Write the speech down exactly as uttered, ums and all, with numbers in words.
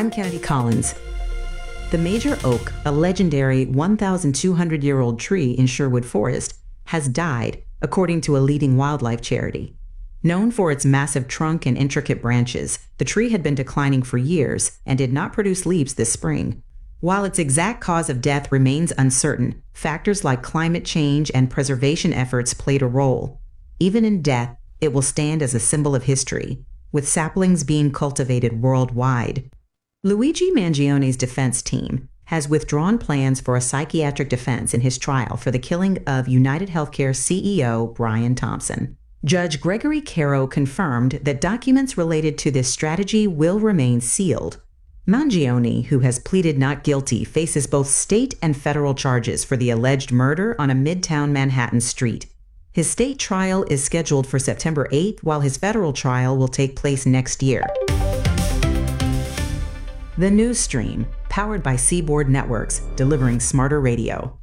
I'm Kennedy Collins. The major oak, a legendary one thousand two hundred year old tree in Sherwood Forest, has died, according to a leading wildlife charity. Known for its massive trunk and intricate branches, the tree had been declining for years and did not produce leaves this spring. While its exact cause of death remains uncertain, factors like climate change and preservation efforts played a role. Even in death, it will stand as a symbol of history, with saplings being cultivated worldwide. Luigi Mangione's defense team has withdrawn plans for a psychiatric defense in his trial for the killing of United Healthcare C E O Brian Thompson. Judge Gregory Caro confirmed that documents related to this strategy will remain sealed. Mangione, who has pleaded not guilty, faces both state and federal charges for the alleged murder on a Midtown Manhattan street. His state trial is scheduled for September eighth, while his federal trial will take place next year. The News Stream, powered by Seaboard Networks, delivering smarter radio.